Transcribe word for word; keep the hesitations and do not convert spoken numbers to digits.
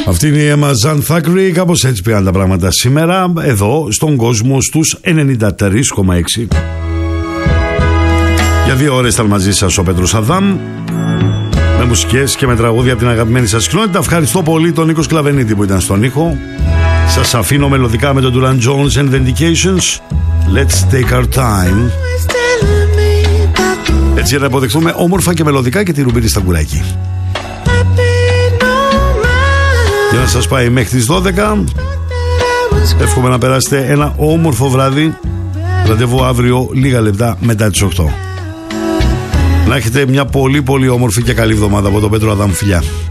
Αυτή είναι η Emma Jan Thackeray. Κάπως έτσι πήγαν τα πράγματα σήμερα εδώ στον κόσμο στους ενενήντα τρία κόμμα έξι. Για δύο ώρες ήταν μαζί σας ο Πέτρος Αδάμ, με μουσικές και με τραγούδια από την αγαπημένη σας κοινότητα. Ευχαριστώ πολύ τον Νίκο Σκλαβενίδη που ήταν στον ήχο. Σας αφήνω μελωδικά με τον Duran Jones and the Indications. Let's take our time. Έτσι για να αποδεχθούμε όμορφα και μελωδικά και τη Ρουμπίνη Σταγκουράκη. Για να σας πάει μέχρι τις δώδεκα. Εύχομαι να περάσετε ένα όμορφο βράδυ. Ραντεβού αύριο λίγα λεπτά μετά τις οκτώ. Να έχετε μια πολύ πολύ όμορφη και καλή εβδομάδα από τον Πέτρο Αδάμ. Φιλιά.